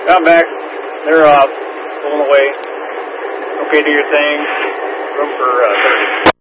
Come back. They're off. Pulling away. Okay, do your thing. Room for